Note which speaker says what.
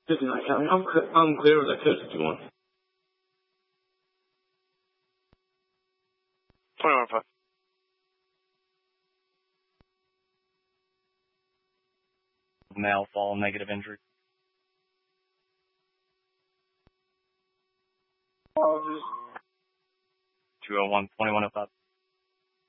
Speaker 1: Listen, I'm clear as I could if you want.
Speaker 2: 21-5.
Speaker 3: Male fall, negative injury. 201, 2105.